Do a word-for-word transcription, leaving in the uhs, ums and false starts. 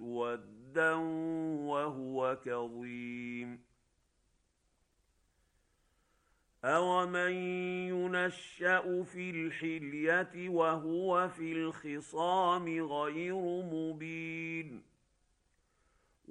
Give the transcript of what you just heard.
مسودا وهو كظيم. أومن ينشأ في الحلية وهو في الخصام غير مبين